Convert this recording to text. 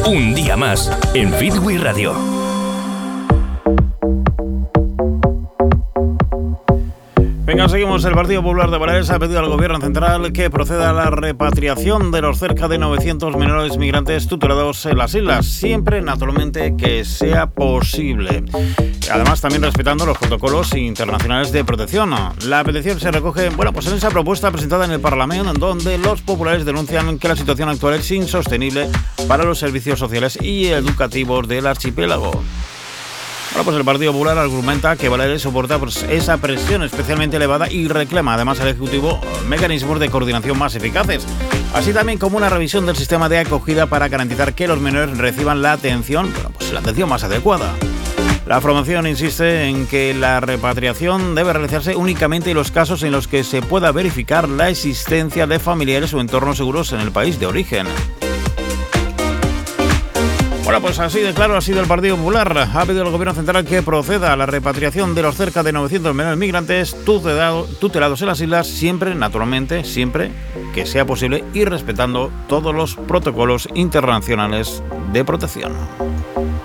Un día más en Fitwi Radio. Venga, seguimos. El Partido Popular de Baleares ha pedido al Gobierno Central que proceda a la repatriación de los cerca de 900 menores migrantes tutelados en las islas, siempre, naturalmente, que sea posible. Además, también respetando los protocolos internacionales de protección. La petición se recoge, en esa propuesta presentada en el Parlamento, donde los populares denuncian que la situación actual es insostenible para los servicios sociales y educativos del archipiélago. El Partido Popular argumenta que Baleares soporta esa presión especialmente elevada y reclama además al Ejecutivo mecanismos de coordinación más eficaces, así también como una revisión del sistema de acogida para garantizar que los menores reciban la atención más adecuada. La formación insiste en que la repatriación debe realizarse únicamente en los casos en los que se pueda verificar la existencia de familiares o entornos seguros en el país de origen. Así de claro ha sido el Partido Popular. Ha pedido al Gobierno Central que proceda a la repatriación de los cerca de 900 menores migrantes tutelados en las islas, siempre, naturalmente, siempre que sea posible y respetando todos los protocolos internacionales de protección.